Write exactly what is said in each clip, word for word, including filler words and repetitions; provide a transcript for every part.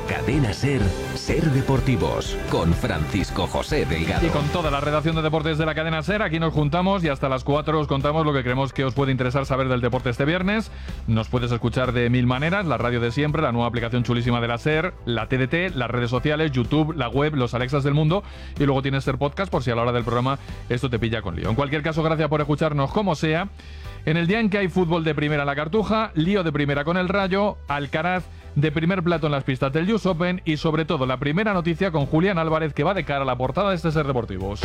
Cadena Ser, Ser Deportivos, con Francisco José Delgado. Y con toda la redacción de deportes de la Cadena Ser, aquí nos juntamos y hasta las cuatro os contamos lo que creemos que os puede interesar saber del deporte este viernes. Nos puedes escuchar de mil maneras, la radio de siempre, la nueva aplicación chulísima de la Ser, la T D T, las redes sociales, YouTube, la web, los Alexas del mundo, y luego tienes Ser Podcast por si a la hora del programa esto te pilla con lío. En cualquier caso, gracias por escucharnos como sea. En el día en que hay fútbol de primera en la Cartuja, lío de primera con el Rayo, Alcaraz de primer plato en las pistas del U S Open y sobre todo la primera noticia con Julián Álvarez, que va de cara a la portada de este Ser Deportivos.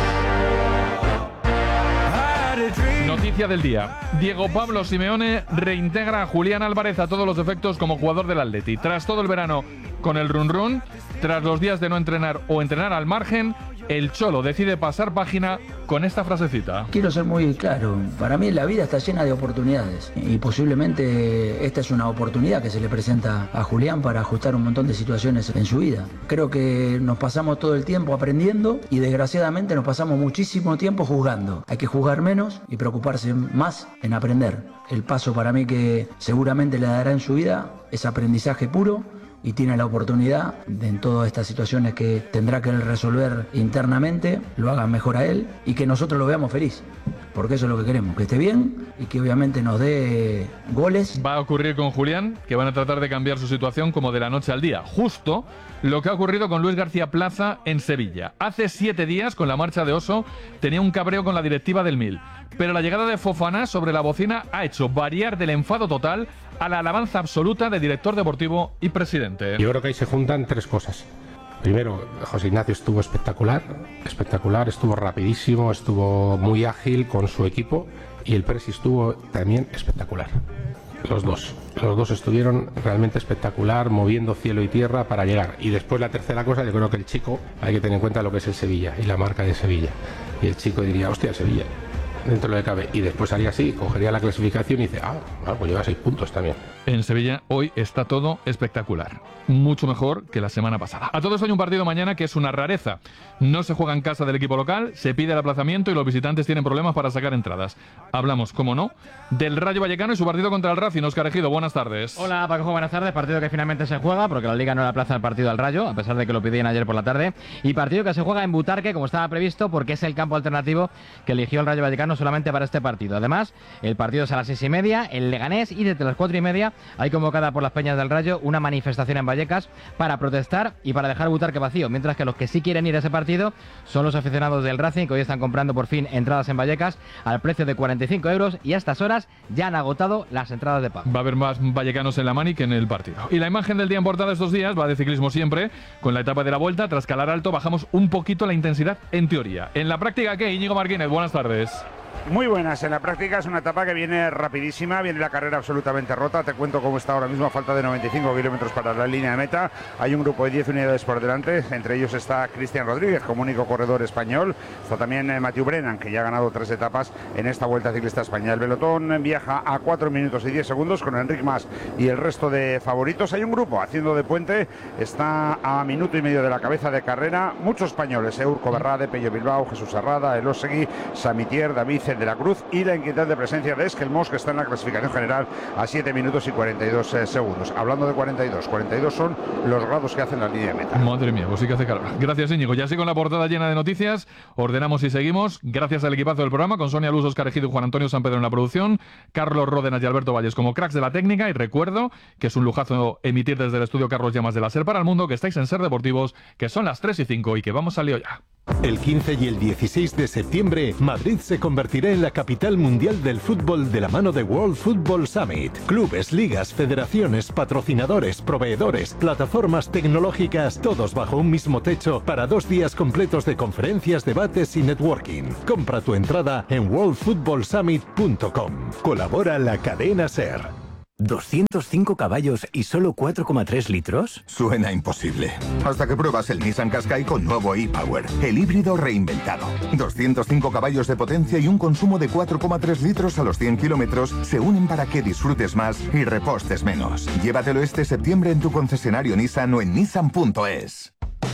Noticia del día. Diego Pablo Simeone reintegra a Julián Álvarez a todos los efectos como jugador del Atleti. Tras todo el verano con el run run, tras los días de no entrenar o entrenar al margen, el Cholo decide pasar página con esta frasecita. Quiero ser muy claro, para mí la vida está llena de oportunidades y posiblemente esta es una oportunidad que se le presenta a Julián para ajustar un montón de situaciones en su vida. Creo que nos pasamos todo el tiempo aprendiendo y desgraciadamente nos pasamos muchísimo tiempo juzgando. Hay que juzgar menos y preocuparse más en aprender. El paso para mí que seguramente le dará en su vida es aprendizaje puro, y tiene la oportunidad de, en todas estas situaciones que tendrá que él resolver internamente, lo hagan mejor a él y que nosotros lo veamos feliz, porque eso es lo que queremos, que esté bien y que obviamente nos dé goles. Va a ocurrir con Julián, que van a tratar de cambiar su situación como de la noche al día, justo lo que ha ocurrido con Luis García Plaza en Sevilla. Hace siete días, con la marcha de Oso, tenía un cabreo con la directiva del Mil, pero la llegada de Fofana sobre la bocina ha hecho variar del enfado total a la alabanza absoluta de director deportivo y presidente. Yo creo que ahí se juntan tres cosas. Primero, José Ignacio estuvo espectacular, espectacular, estuvo rapidísimo, estuvo muy ágil con su equipo y el presi estuvo también espectacular. Los dos, los dos estuvieron realmente espectacular, moviendo cielo y tierra para llegar. Y después la tercera cosa, yo creo que el chico, hay que tener en cuenta lo que es el Sevilla y la marca de Sevilla. Y el chico diría, hostia, Sevilla, dentro de lo que cabe, y después haría así, cogería la clasificación y dice, ah, ah pues lleva seis puntos también. En Sevilla hoy está todo espectacular, mucho mejor que la semana pasada. A todos hay un partido mañana que es una rareza. No se juega en casa del equipo local, se pide el aplazamiento y los visitantes tienen problemas para sacar entradas. Hablamos, como no, del Rayo Vallecano y su partido contra el Racing. Óscar Ejido, buenas tardes. Hola Paco, buenas tardes. Partido que finalmente se juega porque la Liga no le aplaza el partido al Rayo, a pesar de que lo pedían ayer por la tarde. Y partido que se juega en Butarque, como estaba previsto, porque es el campo alternativo que eligió el Rayo Vallecano solamente para este partido. Además, el partido es a las seis y media, el Leganés, y desde las cuatro y media hay convocada por las Peñas del Rayo una manifestación en Vallecas para protestar y para dejar Butarque vacío, mientras que los que sí quieren ir a ese partido son los aficionados del Racing, que hoy están comprando por fin entradas en Vallecas al precio de cuarenta y cinco euros, y a estas horas ya han agotado las entradas de pago. Va a haber más vallecanos en la mani que en el partido. Y la imagen del día en portada estos días va de ciclismo siempre, con la etapa de la Vuelta. Tras Calar Alto bajamos un poquito la intensidad en teoría. En la práctica, ¿qué? Íñigo Martínez, buenas tardes. Muy buenas, en la práctica es una etapa que viene rapidísima, viene la carrera absolutamente rota. Te cuento cómo está ahora mismo, a falta de noventa y cinco kilómetros para la línea de meta. Hay un grupo de diez unidades por delante, entre ellos está Cristian Rodríguez como único corredor español. Está también eh, Matthew Brennan, que ya ha ganado tres etapas en esta Vuelta Ciclista Española. El pelotón viaja a cuatro minutos y diez segundos con Enric Mas y el resto de favoritos. Hay un grupo haciendo de puente, está a minuto y medio de la cabeza de carrera. Muchos españoles, eh, Urco Berrade, Pello Bilbao, Jesús Herrada, Elosegui, Samitier, David de la Cruz y la inquietante presencia de Esquelmos, que está en la clasificación general a siete minutos y cuarenta y dos eh, segundos. Hablando de cuarenta y dos, cuarenta y dos son los grados que hacen la línea de meta. Madre mía, pues sí que hace calor. Gracias, Íñigo. Ya así con la portada llena de noticias, ordenamos y seguimos. Gracias al equipazo del programa, con Sonia Luz, Óscar Ejido y Juan Antonio San Pedro en la producción, Carlos Ródenas y Alberto Valles como cracks de la técnica. Y recuerdo que es un lujazo emitir desde el estudio Carlos Llamas de la SER para el mundo, que estáis en Ser Deportivos, que son las tres y cinco y que vamos al lío ya. El quince y el dieciséis de septiembre, Madrid se convertirá en la capital mundial del fútbol de la mano de World Football Summit. Clubes, ligas, federaciones, patrocinadores, proveedores, plataformas tecnológicas, todos bajo un mismo techo para dos días completos de conferencias, debates y networking. Compra tu entrada en world football summit punto com. Colabora la cadena SER. ¿doscientos cinco caballos y solo cuatro coma tres litros? Suena imposible. Hasta que pruebas el Nissan Qashqai con nuevo e-Power, el híbrido reinventado. doscientos cinco caballos de potencia y un consumo de cuatro coma tres litros a los cien kilómetros se unen para que disfrutes más y repostes menos. Llévatelo este septiembre en tu concesionario Nissan o en nissan punto es.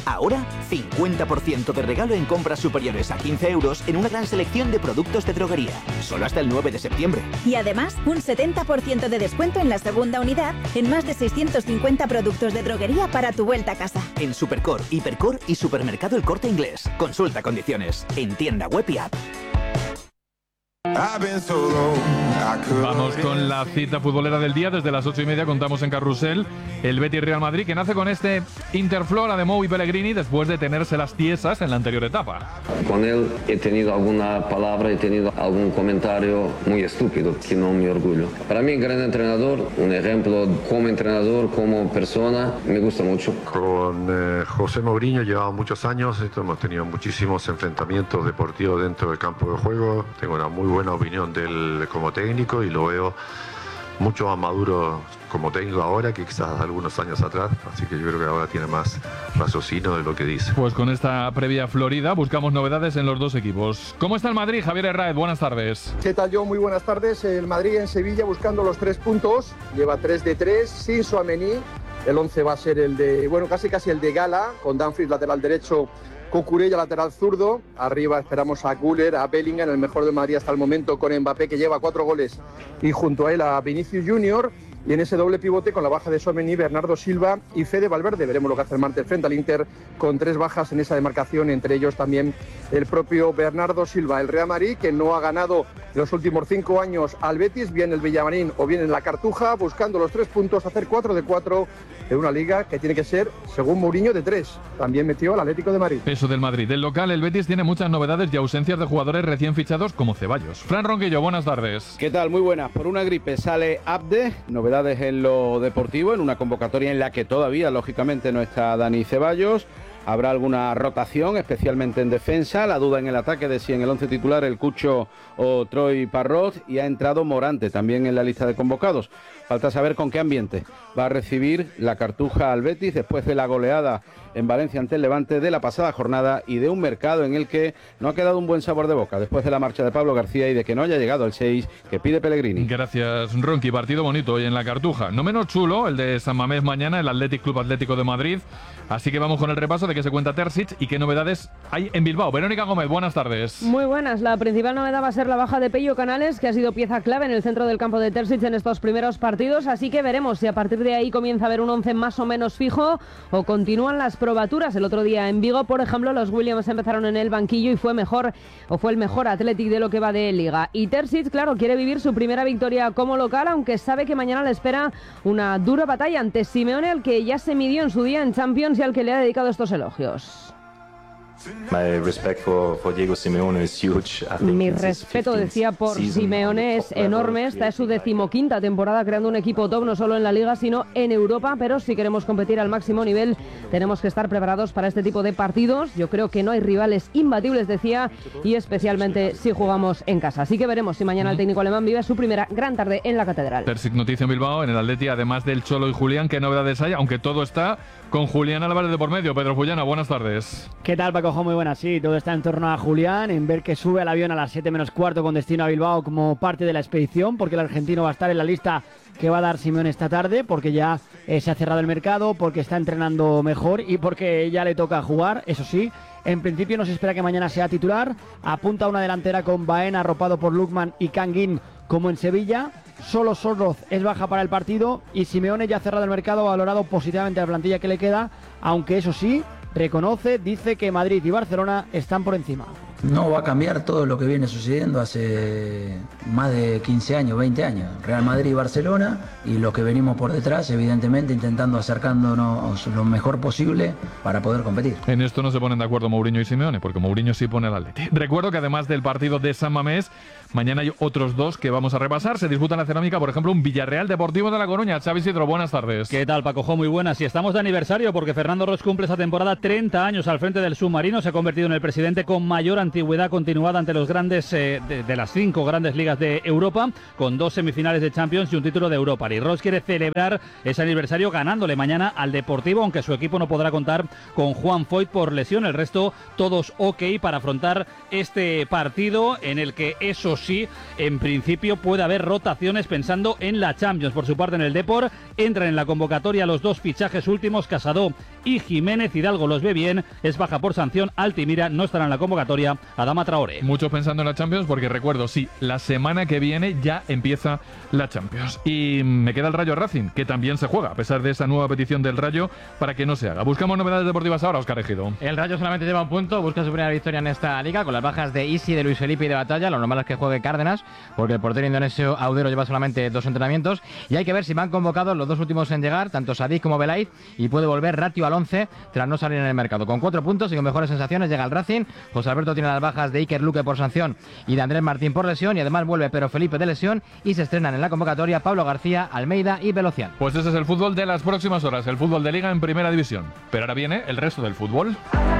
Ahora, cincuenta por ciento de regalo en compras superiores a quince euros en una gran selección de productos de droguería. Solo hasta el nueve de septiembre. Y además, un setenta por ciento de descuento en la segunda unidad en más de seiscientos cincuenta productos de droguería para tu vuelta a casa. En Supercor, Hipercor y Supermercado El Corte Inglés. Consulta condiciones en tienda web y app. Vamos con la cita futbolera del día. Desde las ocho y media contamos en Carrusel el Betis Real Madrid, que nace con este Interflora de Mou y Pellegrini después de tenerse las tiesas en la anterior etapa. Con él he tenido alguna palabra, he tenido algún comentario muy estúpido, que no me orgullo. Para mí, gran entrenador, un ejemplo como entrenador, como persona, me gusta mucho. Con eh, José Mourinho llevamos muchos años, hemos tenido muchísimos enfrentamientos deportivos dentro del campo de juego. Tengo una muy buena opinión de él como técnico y lo veo mucho más maduro como técnico ahora que quizás algunos años atrás, así que yo creo que ahora tiene más raciocinio de lo que dice. Pues con esta previa florida buscamos novedades en los dos equipos. ¿Cómo está el Madrid? Javier Herráez, buenas tardes. ¿Qué tal, yo? Muy buenas tardes. El Madrid en Sevilla buscando los tres puntos, lleva tres de tres, sin Tchouaméni. El once va a ser el de, bueno, casi casi el de Gala, con Dumfries lateral derecho, Cucurella lateral zurdo, arriba esperamos a Güler, a Bellingham, el mejor de Madrid hasta el momento, con Mbappé que lleva cuatro goles y junto a él a Vinicius Junior, y en ese doble pivote con la baja de Tchouaméni, Bernardo Silva y Fede Valverde. Veremos lo que hace el martes frente al Inter con tres bajas en esa demarcación, entre ellos también el propio Bernardo Silva. El Real Madrid, que no ha ganado en los últimos cinco años al Betis, bien el Villamarín o bien en la Cartuja, buscando los tres puntos, hacer cuatro de cuatro en una liga que tiene que ser, según Mourinho, de tres. También metió al Atlético de Madrid. Peso del Madrid. Del local, el Betis tiene muchas novedades y ausencias de jugadores recién fichados como Ceballos. Fran Ronquillo, buenas tardes. ¿Qué tal? Muy buenas. Por una gripe sale Abde, novedades en lo deportivo, en una convocatoria en la que todavía, lógicamente, no está Dani Ceballos. Habrá alguna rotación, especialmente en defensa, la duda en el ataque de si en el once titular el Cucho o Troy Parrot, y ha entrado Morante también en la lista de convocados. Falta saber con qué ambiente va a recibir la Cartuja al Betis después de la goleada en Valencia ante el Levante de la pasada jornada y de un mercado en el que no ha quedado un buen sabor de boca después de la marcha de Pablo García y de que no haya llegado el seis que pide Pellegrini. Gracias, Ronqui. Partido bonito hoy en la Cartuja. No menos chulo el de San Mamés mañana, el Athletic Club Atlético de Madrid. Así que vamos con el repaso de qué se cuenta Terzic y qué novedades hay en Bilbao. Verónica Gómez, buenas tardes. Muy buenas. La principal novedad va a ser la baja de Pello Canales, que ha sido pieza clave en el centro del campo de Terzic en estos primeros partidos. Así que veremos si a partir de ahí comienza a haber un once más o menos fijo o continúan las probaturas. El otro día en Vigo, por ejemplo, los Williams empezaron en el banquillo y fue mejor o fue el mejor Athletic de lo que va de Liga. Y Terzic, claro, quiere vivir su primera victoria como local, aunque sabe que mañana le espera una dura batalla ante Simeone, al que ya se midió en su día en Champions y al que le ha dedicado estos elogios. My respect for, for Diego Simeone is huge. I think Mi respeto, decía, por Simeone es enorme. Esta es su decimoquinta temporada creando un equipo top, no solo en la Liga, sino en Europa. Pero si queremos competir al máximo nivel, tenemos que estar preparados para este tipo de partidos. Yo creo que no hay rivales imbatibles, decía, y especialmente si jugamos en casa. Así que veremos si mañana el técnico alemán vive su primera gran tarde en la Catedral. Terzic, noticia en Bilbao, en el Atleti, además del Cholo y Julián, ¿qué novedades hay? Aunque todo está con Julián Álvarez de por medio. Pedro Fullana, buenas tardes. ¿Qué tal, Paco? Muy buenas, sí, todo está en torno a Julián, en ver que sube al avión a las siete menos cuarto con destino a Bilbao como parte de la expedición, porque el argentino va a estar en la lista que va a dar Simeone esta tarde, porque ya eh, se ha cerrado el mercado, porque está entrenando mejor y porque ya le toca jugar. Eso sí, en principio no se espera que mañana sea titular. Apunta a una delantera con Baena arropado por Lukman y Canguín como en Sevilla. Solo Soroz es baja para el partido y Simeone ya ha cerrado el mercado, valorado positivamente a la plantilla que le queda, aunque eso sí, reconoce, dice que Madrid y Barcelona están por encima. No va a cambiar todo lo que viene sucediendo hace más de quince años, veinte años. Real Madrid y Barcelona, y lo que venimos por detrás, evidentemente intentando acercándonos lo mejor posible para poder competir. En esto no se ponen de acuerdo Mourinho y Simeone, porque Mourinho sí pone el Atleti. Recuerdo que además del partido de San Mamés, mañana hay otros dos que vamos a repasar. Se disputan la cerámica, por ejemplo, un Villarreal Deportivo de La Coruña. Xavi Sidro, buenas tardes. ¿Qué tal, Paco? Muy buenas. Y estamos de aniversario porque Fernando Roig cumple esta temporada treinta años al frente del submarino. Se ha convertido en el presidente con mayor antigüedad continuada ante los grandes eh, de, de las cinco grandes ligas de Europa, con dos semifinales de Champions y un título de Europa League. Ross quiere celebrar ese aniversario ganándole mañana al Deportivo, aunque su equipo no podrá contar con Juan Foyt por lesión. El resto todos ok para afrontar este partido, en el que eso sí, en principio puede haber rotaciones pensando en la Champions. Por su parte, en el Depor entran en la convocatoria los dos fichajes últimos, Casado y Jiménez. Hidalgo los ve bien, es baja por sanción. Altimira no estará en la convocatoria. Adama Traoré. Mucho pensando en la Champions, porque recuerdo, sí, la semana que viene ya empieza la Champions. Y me queda el Rayo Racing, que también se juega, a pesar de esa nueva petición del Rayo para que no se haga. Buscamos novedades deportivas ahora, Óscar Ejido. El Rayo solamente lleva un punto, busca su primera victoria en esta liga, con las bajas de Isi, de Luis Felipe y de Batalla. Lo normal es que juegue Cárdenas, porque el portero indonesio Audero lleva solamente dos entrenamientos. Y hay que ver si van convocados los dos últimos en llegar, tanto Sadik como Belaiz, y puede volver Ratio al once tras no salir en el mercado. Con cuatro puntos y con mejores sensaciones llega el Racing. José Alberto tiene las bajas de Iker Luque por sanción y de Andrés Martín por lesión, y además vuelve Pero Felipe de lesión, y se estrenan en la convocatoria Pablo García, Almeida y Velocian. Pues ese es el fútbol de las próximas horas, el fútbol de Liga en Primera División. Pero ahora viene el resto del fútbol.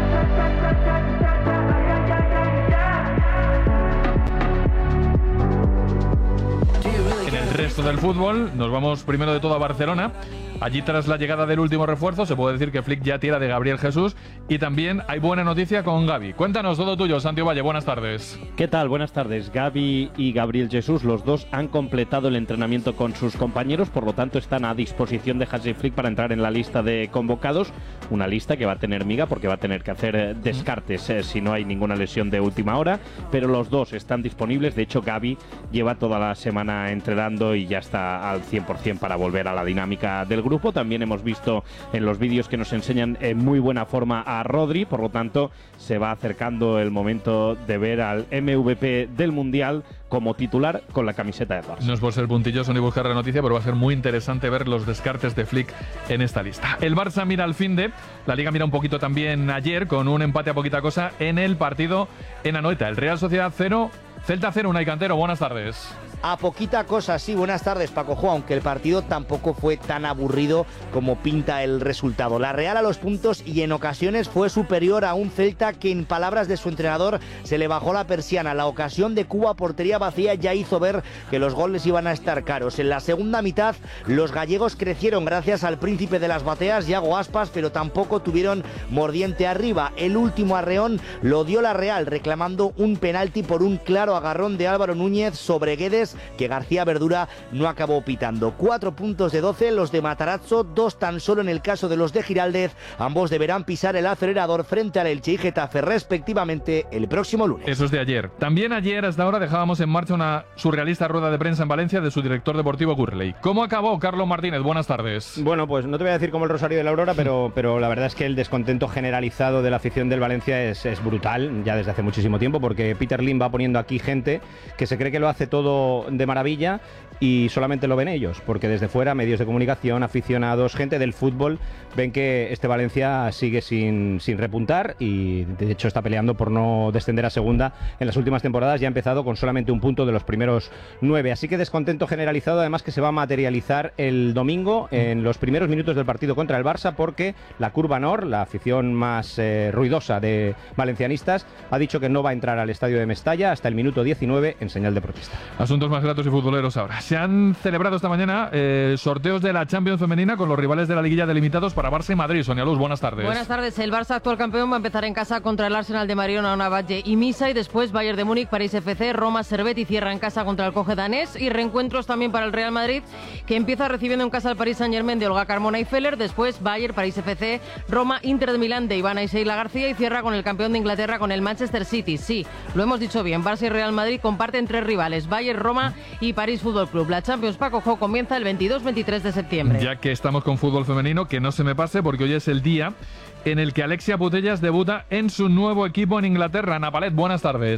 En el resto del fútbol nos vamos primero de todo a Barcelona. Allí, tras la llegada del último refuerzo, se puede decir que Flick ya tira de Gabriel Jesús, y también hay buena noticia con Gavi. Cuéntanos todo tuyo, Santi Valle, buenas tardes. ¿Qué tal? Buenas tardes. Gavi y Gabriel Jesús, los dos han completado el entrenamiento con sus compañeros, por lo tanto están a disposición de Hansi Flick para entrar en la lista de convocados, una lista que va a tener miga porque va a tener que hacer descartes eh, si no hay ninguna lesión de última hora, pero los dos están disponibles. De hecho, Gavi lleva toda la semana entrenando y ya está al cien por cien para volver a la dinámica del grupo. Grupo. También hemos visto en los vídeos que nos enseñan en muy buena forma a Rodri, por lo tanto se va acercando el momento de ver al M V P del Mundial como titular con la camiseta de Barça. No es por ser puntilloso ni buscar la noticia, pero va a ser muy interesante ver los descartes de Flick en esta lista. El Barça mira al finde, la Liga mira un poquito también ayer, con un empate a poquita cosa en el partido en Anoeta. El Real Sociedad cero, Celta cero. Unai Cantero, buenas tardes. A poquita cosa, sí, buenas tardes, Paco Jo, aunque el partido tampoco fue tan aburrido como pinta el resultado. La Real a los puntos y en ocasiones fue superior a un Celta que, en palabras de su entrenador, se le bajó la persiana. La ocasión de Cuba, portería vacía, ya hizo ver que los goles iban a estar caros. En la segunda mitad, los gallegos crecieron gracias al príncipe de las bateas, Yago Aspas, pero tampoco tuvieron mordiente arriba. El último arreón lo dio la Real, reclamando un penalti por un claro agarrón de Álvaro Núñez sobre Guedes, que García Verdura no acabó pitando. Cuatro puntos de doce los de Matarazzo, dos tan solo en el caso de los de Giraldez. Ambos deberán pisar el acelerador frente al Elche y Getafe respectivamente el próximo lunes. Eso es de ayer. También ayer hasta ahora dejábamos en marcha una surrealista rueda de prensa en Valencia de su director deportivo Gurley. ¿Cómo acabó, Carlos Martínez? Buenas tardes. Bueno, pues no te voy a decir como el Rosario de la Aurora, pero, pero la verdad es que el descontento generalizado de la afición del Valencia es, es brutal, ya desde hace muchísimo tiempo, porque Peter Lim va poniendo aquí gente que se cree que lo hace todo de maravilla y solamente lo ven ellos, porque desde fuera medios de comunicación, aficionados, gente del fútbol ven que este Valencia sigue sin, sin repuntar y de hecho está peleando por no descender a segunda en las últimas temporadas. Ya ha empezado con solamente un punto de los primeros nueve, así que descontento generalizado, además que se va a materializar el domingo en los primeros minutos del partido contra el Barça, porque la Curva Nord, la afición más eh, ruidosa de valencianistas, ha dicho que no va a entrar al estadio de Mestalla hasta el minuto diecinueve en señal de protesta. Asuntos más gratos y futboleros ahora. Se han celebrado esta mañana eh, sorteos de la Champions femenina con los rivales de la liguilla delimitados para Barça y Madrid. Sonia Luz, buenas tardes. Buenas tardes. El Barça, actual campeón, va a empezar en casa contra el Arsenal de Mariona, Navalle y Misa, y después Bayern de Múnich, París F C, Roma, Servette, y cierra en casa contra el Coge danés. Y reencuentros también para el Real Madrid, que empieza recibiendo en casa al Paris Saint-Germain de Olga Carmona y Feller, después Bayern, París F C, Roma, Inter de Milán de Ivana y Sheila García, y cierra con el campeón de Inglaterra, con el Manchester City. Sí, lo hemos dicho bien, Barça y Real Madrid comparten tres rivales, Bayern, Roma y París Fútbol Club. La Champions, Paco Jo, comienza el veintidós veintitrés de septiembre. Ya que estamos con fútbol femenino, que no se me pase, porque hoy es el día en el que Alexia Putellas debuta en su nuevo equipo en Inglaterra. Ana Palet, buenas tardes.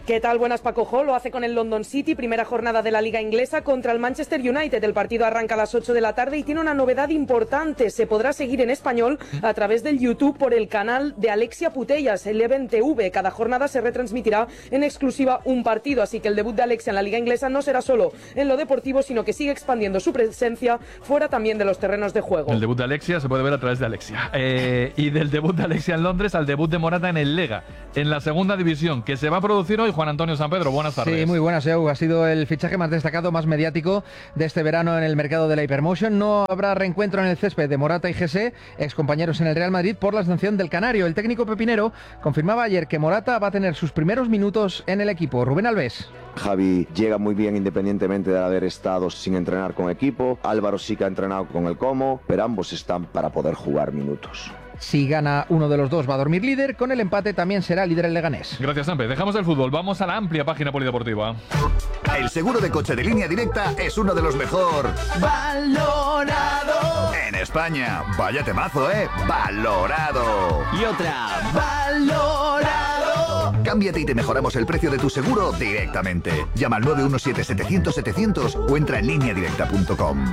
¿Qué tal? Buenas, Paco Jo. Lo hace con el London City, primera jornada de la Liga Inglesa contra el Manchester United. El partido arranca a las ocho de la tarde y tiene una novedad importante. Se podrá seguir en español a través del YouTube por el canal de Alexia Putellas, Eleven T V. Cada jornada se retransmitirá en exclusiva un partido, así que el debut de Alexia en la Liga Inglesa no será solo en lo deportivo, sino que sigue expandiendo su presencia fuera también de los terrenos de juego. El debut de Alexia se puede ver a través de Alexia. Eh, y del debut de Alexia en Londres al debut de Morata en el Lega, en la segunda división, que se va a producir hoy. Juan Antonio San Pedro, buenas tardes. Sí, muy buenas, Eug. Ha sido el fichaje más destacado, más mediático de este verano en el mercado de la Hypermotion. No habrá reencuentro en el césped de Morata y Jesse, excompañeros en el Real Madrid, por la sanción del Canario. El técnico pepinero confirmaba ayer que Morata va a tener sus primeros minutos en el equipo. Rubén Alves. Javi llega muy bien independientemente de haber estado sin entrenar con equipo. Álvaro sí que ha entrenado con el Como, pero ambos están para poder jugar minutos. Si gana uno de los dos va a dormir líder, con el empate también será líder el Leganés. Gracias, Sampe. Dejamos el fútbol, vamos a la amplia página polideportiva. El seguro de coche de Línea Directa es uno de los mejor valorado en España. Vaya temazo, ¿eh? Valorado. Y otra, valorado. Cámbiate y te mejoramos el precio de tu seguro directamente. Llama al nueve uno siete, setecientos, setecientos o entra en línea directa punto com.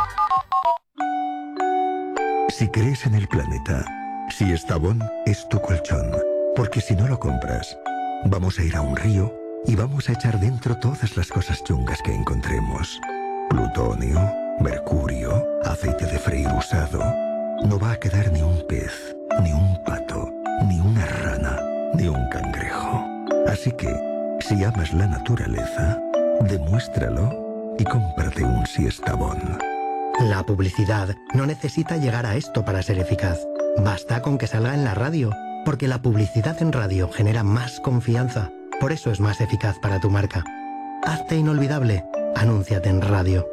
Si crees en el planeta, si Estavón es tu colchón, porque si no lo compras, vamos a ir a un río y vamos a echar dentro todas las cosas chungas que encontremos. Plutonio, mercurio, aceite de freír usado. No va a quedar ni un pez, ni un pato, ni una rana, ni un cangrejo. Así que, si amas la naturaleza, demuéstralo y cómprate un Siestabón. La publicidad no necesita llegar a esto para ser eficaz. Basta con que salga en la radio, porque la publicidad en radio genera más confianza. Por eso es más eficaz para tu marca. Hazte inolvidable. Anúnciate en radio.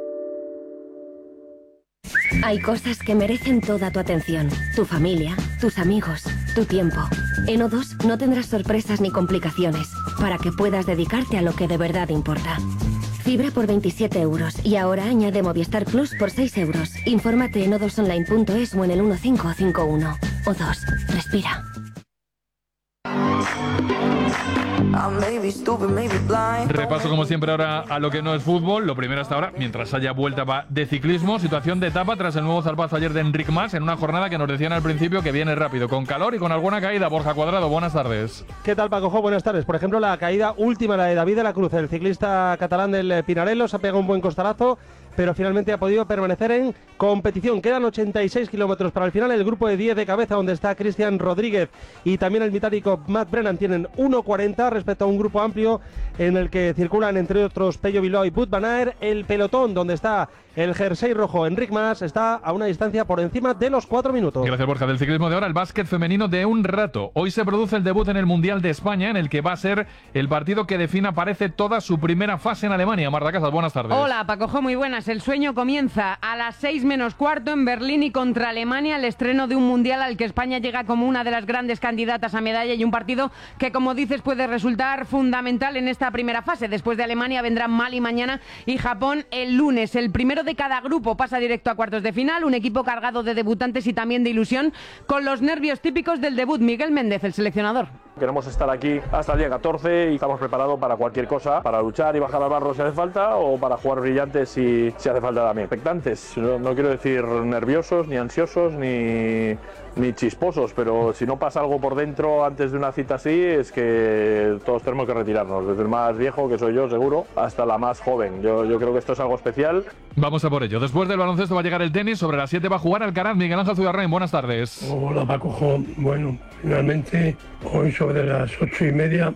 Hay cosas que merecen toda tu atención. Tu familia, tus amigos, tu tiempo. En O dos no tendrás sorpresas ni complicaciones, para que puedas dedicarte a lo que de verdad importa. Fibra por veintisiete euros y ahora añade Movistar Plus por seis euros. Infórmate en o dos online punto es o en el uno cinco cinco uno. O dos, respira. Repaso como siempre ahora a lo que no es fútbol. Lo primero hasta ahora, mientras haya vuelta de ciclismo, situación de etapa tras el nuevo zarpazo ayer de Enric Mas en una jornada que nos decían al principio que viene rápido, con calor y con alguna caída. Borja Cuadrado, buenas tardes. ¿Qué tal, Paco Jo? Buenas tardes. Por ejemplo, la caída última, la de David de la Cruz, el ciclista catalán del Pinarello, se ha pegado un buen costarazo, pero finalmente ha podido permanecer en competición. Quedan ochenta y seis kilómetros para el final. El grupo de diez de cabeza, donde está Cristian Rodríguez y también el británico Matt Brennan, tienen uno cuarenta respecto a un grupo amplio en el que circulan entre otros Pello Bilbao y Wout van Aert. El pelotón, donde está el jersey rojo Enric Mas, está a una distancia por encima de los cuatro minutos. Gracias, Borja. Del ciclismo de ahora, el básquet femenino de un rato. Hoy se produce el debut en el Mundial de España, en el que va a ser el partido que defina, parece, toda su primera fase en Alemania. Marta Casas, buenas tardes. Hola, Paco Jo, muy buenas. El sueño comienza a las seis menos cuarto en Berlín y contra Alemania, el estreno de un Mundial al que España llega como una de las grandes candidatas a medalla y un partido que, como dices, puede resultar fundamental en esta primera fase. Después de Alemania vendrán Mali mañana y Japón el lunes. El primero de cada grupo pasa directo a cuartos de final, un equipo cargado de debutantes y también de ilusión, con los nervios típicos del debut. Miguel Méndez, el seleccionador. Queremos estar aquí hasta el día catorce y estamos preparados para cualquier cosa, para luchar y bajar al barro si hace falta o para jugar brillantes si, si hace falta también. Expectantes, no, no quiero decir nerviosos, ni ansiosos, ni, ni chisposos, pero si no pasa algo por dentro antes de una cita así, es que todos tenemos que retirarnos, desde el más viejo, que soy yo seguro, hasta la más joven. Yo, yo creo que esto es algo especial. Vamos a por ello. Después del baloncesto va a llegar el tenis. Sobre las siete va a jugar Alcaraz. Miguel Ángel Zugarrain, buenas tardes. Hola, Paco Jo. Bueno, finalmente hoy sobre las ocho y media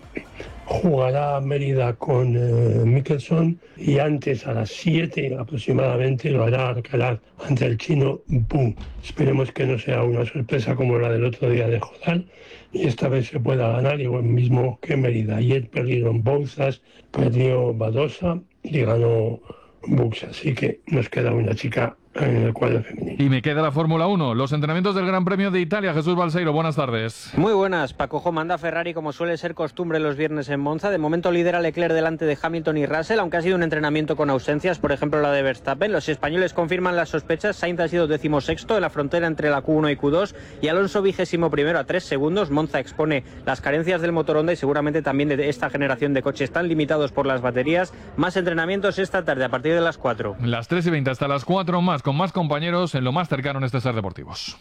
jugará Mérida con eh, Mickelson y antes a las siete aproximadamente lo hará Alcaraz ante el chino Bu. Esperemos que no sea una sorpresa como la del otro día de Jodar y esta vez se pueda ganar igual mismo que Mérida. Ayer perdieron Bouzas, perdió Badosa y ganó Bux, así que nos queda una chica en el cuadro femenino. Y me queda la Fórmula uno, los entrenamientos del Gran Premio de Italia. Jesús Balseiro, buenas tardes. Muy buenas, Paco Jo. Manda Ferrari como suele ser costumbre los viernes en Monza. De momento lidera Leclerc delante de Hamilton y Russell, aunque ha sido un entrenamiento con ausencias, por ejemplo la de Verstappen. Los españoles confirman las sospechas. Sainz ha sido decimosexto en la frontera entre la Q uno y Q dos y Alonso vigésimo primero a tres segundos. Monza expone las carencias del motor Honda y seguramente también de esta generación de coches tan limitados por las baterías. Más entrenamientos esta tarde a partir de las cuatro. Las tres y veinte hasta las cuatro, más con más compañeros en lo más cercano en este Ser Deportivos.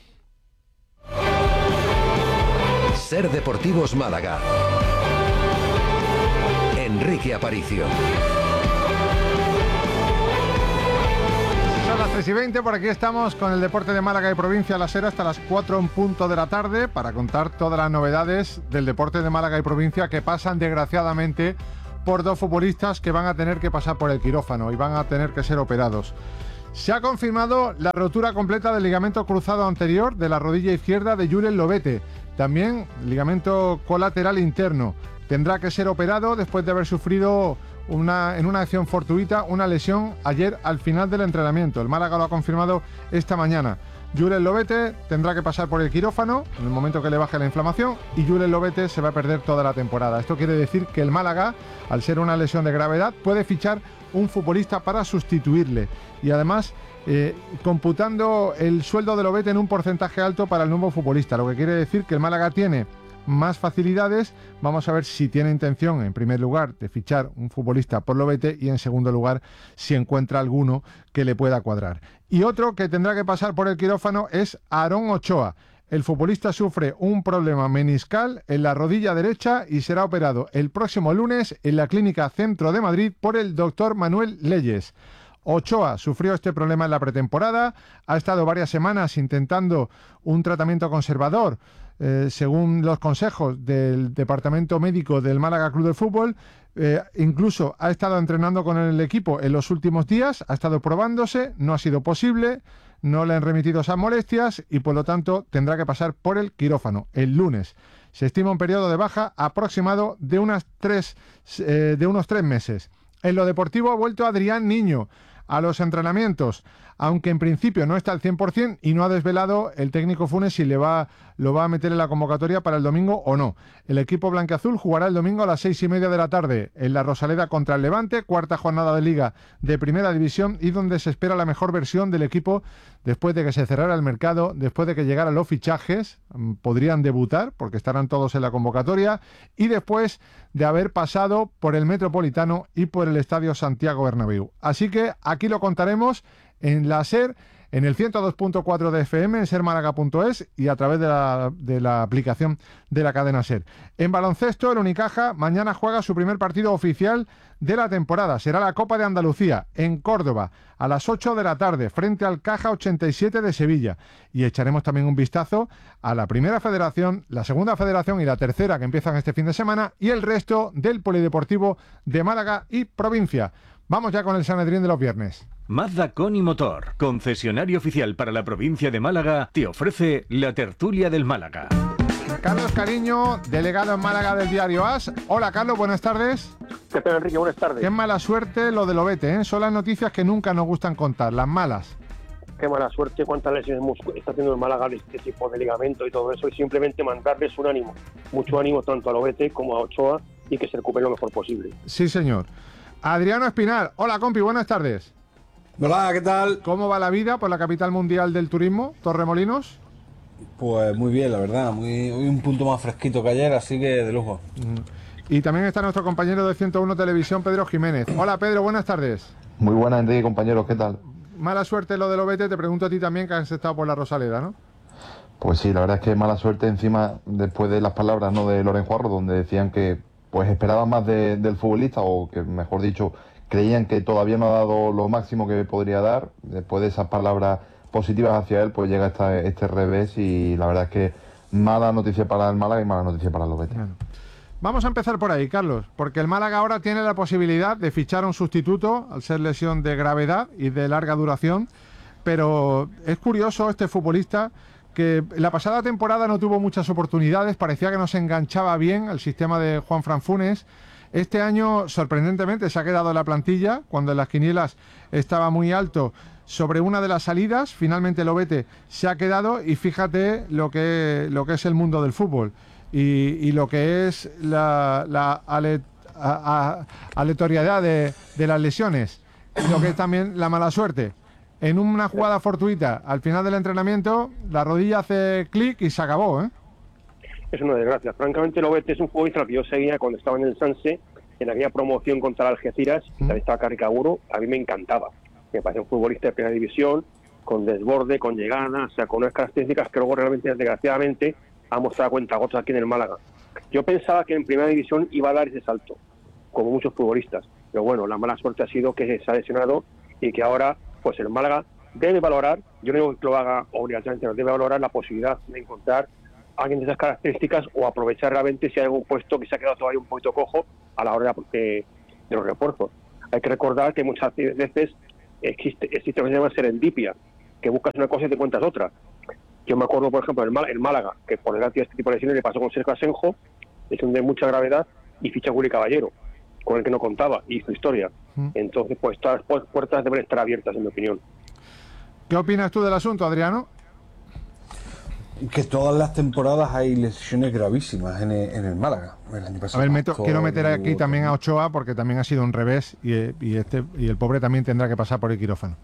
Ser Deportivos Málaga. Enrique Aparicio. Son las tres y veinte, por aquí estamos con el deporte de Málaga y provincia La Ser hasta las cuatro en punto de la tarde para contar todas las novedades del deporte de Málaga y provincia que pasan desgraciadamente por dos futbolistas que van a tener que pasar por el quirófano y van a tener que ser operados. Se ha confirmado la rotura completa del ligamento cruzado anterior de la rodilla izquierda de Julen Lobete. También ligamento colateral interno. Tendrá que ser operado después de haber sufrido una, en una acción fortuita una lesión ayer al final del entrenamiento. El Málaga lo ha confirmado esta mañana. Julen Lobete tendrá que pasar por el quirófano en el momento que le baje la inflamación y Julen Lobete se va a perder toda la temporada. Esto quiere decir que el Málaga, al ser una lesión de gravedad, puede fichar un futbolista para sustituirle y además eh, computando el sueldo de Lobete en un porcentaje alto para el nuevo futbolista, lo que quiere decir que el Málaga tiene más facilidades. Vamos a ver si tiene intención, en primer lugar, de fichar un futbolista por Lobete y en segundo lugar, si encuentra alguno que le pueda cuadrar. Y otro que tendrá que pasar por el quirófano es Aarón Ochoa. El futbolista sufre un problema meniscal en la rodilla derecha y será operado el próximo lunes en la Clínica Centro de Madrid por el doctor Manuel Leyes. Ochoa sufrió este problema en la pretemporada, ha estado varias semanas intentando un tratamiento conservador, eh, según los consejos del Departamento Médico del Málaga Club de Fútbol. Eh, incluso ha estado entrenando con el equipo en los últimos días, ha estado probándose, no ha sido posible, no le han remitido esas molestias y por lo tanto tendrá que pasar por el quirófano el lunes. Se estima un periodo de baja aproximado de, unas tres, eh, de unos tres meses. En lo deportivo ha vuelto Adrián Niño a los entrenamientos, aunque en principio no está al cien por ciento y no ha desvelado el técnico Funes si le va, lo va a meter en la convocatoria para el domingo o no. El equipo blanquiazul jugará el domingo a las seis y media de la tarde en la Rosaleda contra el Levante, cuarta jornada de Liga de Primera División y donde se espera la mejor versión del equipo después de que se cerrara el mercado, después de que llegaran los fichajes, podrían debutar porque estarán todos en la convocatoria y después de haber pasado por el Metropolitano y por el Estadio Santiago Bernabéu. Así que aquí lo contaremos en la SER, en el ciento dos punto cuatro de F M, en ser málaga punto es y a través de la, de la aplicación de la cadena SER. En baloncesto, el Unicaja mañana juega su primer partido oficial de la temporada. Será la Copa de Andalucía en Córdoba a las ocho de la tarde frente al Caja ochenta y siete de Sevilla. Y echaremos también un vistazo a la Primera Federación, la Segunda Federación y la Tercera que empiezan este fin de semana y el resto del Polideportivo de Málaga y provincia. Vamos ya con el Sanedrín de los viernes. Mazda Coni Motor, concesionario oficial para la provincia de Málaga, te ofrece la tertulia del Málaga. Carlos Cariño, delegado en Málaga del diario As. Hola Carlos, buenas tardes. ¿Qué tal, Enrique? Buenas tardes. Qué mala suerte lo de Lobete, ¿eh? Son las noticias que nunca nos gustan contar, las malas. Qué mala suerte, cuántas lesiones está haciendo el Málaga de este tipo de ligamento y todo eso, y simplemente mandarles un ánimo, mucho ánimo tanto a Lobete como a Ochoa y que se recupere lo mejor posible. Sí, señor. Adriano Espinal, hola compi, buenas tardes. Hola, ¿qué tal? ¿Cómo va la vida por la capital mundial del turismo, Torremolinos? Pues muy bien, la verdad, muy, hoy un punto más fresquito que ayer, así que de lujo. Y también está nuestro compañero de ciento uno Televisión, Pedro Jiménez. Hola Pedro, buenas tardes. Muy buenas, Enrique, compañeros, ¿qué tal? Mala suerte lo de Lobete, te pregunto a ti también que has estado por la Rosaleda, ¿no? Pues sí, la verdad es que mala suerte encima después de las palabras, ¿no?, de Loren Juarro, donde decían que pues esperaban más de, del futbolista, o que mejor dicho, creían que todavía no ha dado lo máximo que podría dar. Después de esas palabras positivas hacia él, pues llega esta, este revés y la verdad es que mala noticia para el Málaga y mala noticia para el Lobete. Bueno. Vamos a empezar por ahí, Carlos, porque el Málaga ahora tiene la posibilidad de fichar un sustituto al ser lesión de gravedad y de larga duración, pero es curioso este futbolista que la pasada temporada no tuvo muchas oportunidades, parecía que no se enganchaba bien al sistema de Juan Fran Funes. Este año, sorprendentemente, se ha quedado la plantilla, cuando en las quinielas estaba muy alto, sobre una de las salidas. Finalmente el Obete se ha quedado y fíjate lo que, lo que es el mundo del fútbol y, y lo que es la, la ale, a, a, aleatoriedad de, de las lesiones y lo que es también la mala suerte. En una jugada fortuita, al final del entrenamiento, la rodilla hace clic y se acabó, ¿eh? Es una desgracia. Francamente, el Obete es un futbolista que yo seguía cuando estaba en el Sanse, en aquella promoción contra el Algeciras, y también estaba Caricaguro. A mí me encantaba. Me parece un futbolista de primera división, con desborde, con llegada, o sea, con unas características que luego realmente, desgraciadamente, ha mostrado cuentagotas aquí en el Málaga. Yo pensaba que en primera división iba a dar ese salto, como muchos futbolistas. Pero bueno, la mala suerte ha sido que se ha lesionado y que ahora, pues el Málaga debe valorar, yo no digo que lo haga obligatoriamente, debe valorar la posibilidad de encontrar a alguien de esas características o aprovechar realmente si hay algún puesto que se ha quedado todavía un poquito cojo a la hora de, de los refuerzos. Hay que recordar que muchas veces existe, existe lo que se llama serendipia, que buscas una cosa y te cuentas otra. Yo me acuerdo, por ejemplo, el Málaga, que por delante de este tipo de lesiones le pasó con Sergio Asenjo, lesión de mucha gravedad, y ficha a Willy Caballero, con el que no contaba, y su historia. Mm. Entonces, pues todas las puertas deben estar abiertas, en mi opinión. ¿Qué opinas tú del asunto, Adriano? Que todas las temporadas hay lesiones gravísimas en el, en el Málaga. El año pasado, a ver, meto, quiero meter aquí también a Ochoa, porque también ha sido un revés y, y, este, y el pobre también tendrá que pasar por el quirófano.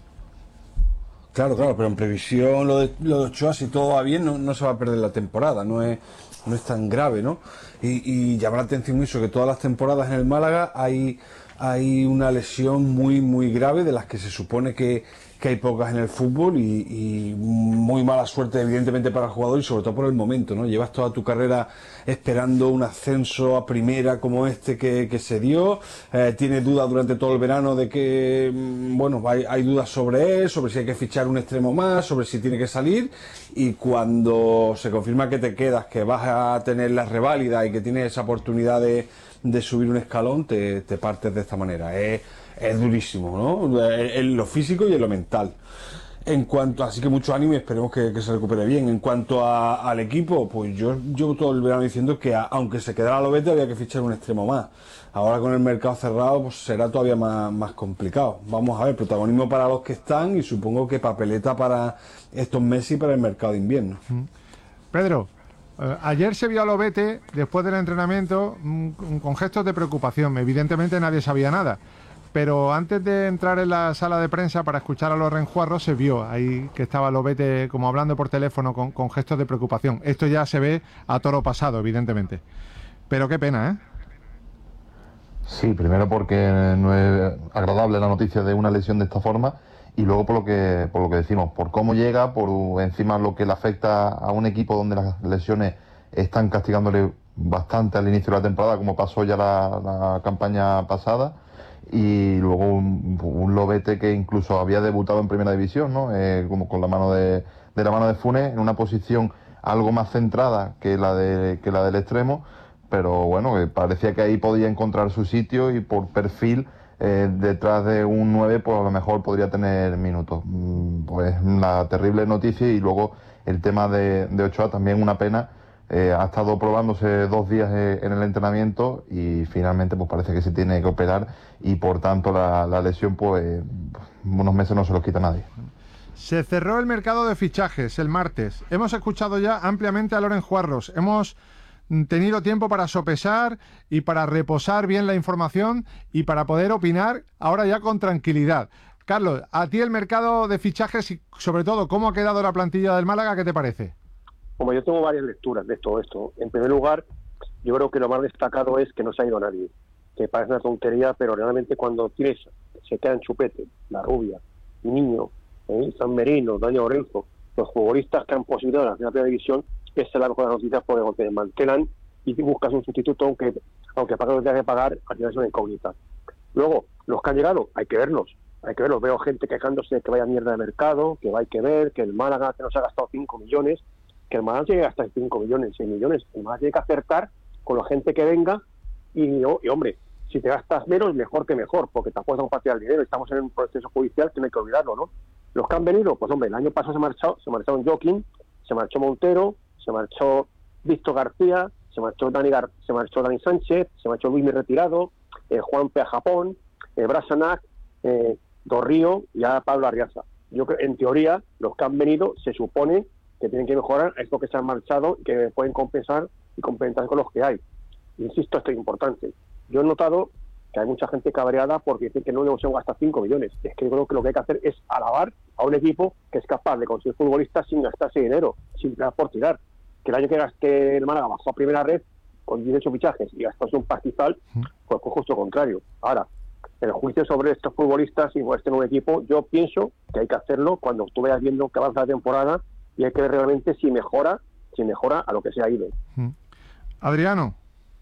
Claro, claro, pero en previsión lo de, lo de Ochoa, si todo va bien, no, no se va a perder la temporada, no es, no es tan grave, ¿no? Y, y llama la atención eso, que todas las temporadas en el Málaga hay, hay una lesión muy, muy grave, de las que se supone que, que hay pocas en el fútbol, y, y muy mala suerte evidentemente para el jugador y sobre todo por el momento, ¿no? Llevas toda tu carrera esperando un ascenso a primera como este que, que se dio, eh, tienes dudas durante todo el verano de que, bueno, hay, hay dudas sobre él, sobre si hay que fichar un extremo más, sobre si tiene que salir, y cuando se confirma que te quedas, que vas a tener la reválida y que tienes esa oportunidad de, de subir un escalón, te, te partes de esta manera. Es, es durísimo, ¿no? En lo físico y en lo mental. En cuanto, así que mucho ánimo y esperemos que, que se recupere bien. En cuanto a, al equipo, pues yo llevo todo el verano diciendo que a, aunque se quedara el Obete, había que fichar un extremo más. Ahora con el mercado cerrado, pues será todavía más, más complicado. Vamos a ver, protagonismo para los que están y supongo que papeleta para estos meses y para el mercado de invierno. Pedro, eh, ayer se vio al Obete después del entrenamiento mm, con gestos de preocupación. Evidentemente nadie sabía nada. Pero antes de entrar en la sala de prensa para escuchar a los renjuarros, se vio ahí que estaba el Obete como hablando por teléfono con, con gestos de preocupación. Esto ya se ve a toro pasado, evidentemente. Pero qué pena, ¿eh? Sí, primero porque no es agradable la noticia de una lesión de esta forma, y luego por lo que por lo que decimos, por cómo llega, por encima lo que le afecta a un equipo donde las lesiones están castigándole bastante al inicio de la temporada, como pasó ya la, la campaña pasada. Y luego un, un Lobete que incluso había debutado en primera división, ¿no? Eh, como con la mano de, de la mano de Funes, en una posición algo más centrada que la de que la del extremo, pero bueno, que parecía que ahí podía encontrar su sitio y por perfil eh, detrás de un nueve, pues a lo mejor podría tener minutos. Pues la terrible noticia, y luego el tema de, de Ochoa, también una pena. Eh, ha estado probándose dos días eh, en el entrenamiento y finalmente pues parece que se tiene que operar, y por tanto la, la lesión pues unos meses no se los quita nadie. Se cerró el mercado de fichajes el martes. Hemos escuchado ya ampliamente a Loren Juarros. Hemos tenido tiempo para sopesar y para reposar bien la información y para poder opinar ahora ya con tranquilidad. Carlos, a ti el mercado de fichajes y sobre todo cómo ha quedado la plantilla del Málaga, ¿qué te parece? Como yo tengo varias lecturas de todo esto. En primer lugar, yo creo que lo más destacado es que no se ha ido nadie, que parece una tontería, pero realmente cuando tienes, se quedan Chupete, La Rubia, Niño, ¿eh? San Merino, Daniel Lorenzo, los futbolistas que han posibilitado la primera división, esa es la mejor noticia, porque te desmantelan y buscas un sustituto, aunque aunque pagas lo que tengas que pagar, al final es una incógnita. Luego, los que han llegado, hay que verlos, hay que verlos. Veo gente quejándose de que vaya mierda de mercado, que hay que ver, que el Málaga que nos ha gastado cinco millones, que el Málaga llegue a gastar cinco millones, seis millones, el Málaga tiene que acertar con la gente que venga y, y hombre, si te gastas menos, mejor que mejor, porque te apuestas un partido al dinero, estamos en un proceso judicial que no hay que olvidarlo, ¿no? Los que han venido, pues hombre, el año pasado se marchó, se marcharon Joaquín, se marchó Montero, se marchó Víctor García, se marchó Dani, Gar se marchó Dani Sánchez, se marchó Luis Mi retirado, eh, Juanpe a Japón, eh, Brasanac, eh, Dorrío y a Pablo Arriaza. Yo creo, en teoría, los que han venido se supone que tienen que mejorar estos que se han marchado y que pueden compensar y complementar con los que hay. Insisto, esto es importante. Yo he notado que hay mucha gente cabreada porque dicen que no le hemos gastado cinco millones. Es que yo creo que lo que hay que hacer es alabar a un equipo que es capaz de conseguir futbolistas sin gastarse dinero, sin tirar por tirar. Que el año que gasté el Málaga bajó a primera red con dieciocho fichajes y gastóse un pastizal, pues fue justo lo contrario. Ahora, el juicio sobre estos futbolistas y este nuevo equipo, yo pienso que hay que hacerlo cuando tú vayas viendo que avanza la temporada y hay que ver realmente si mejora, si mejora a lo que se ha ido. Adriano.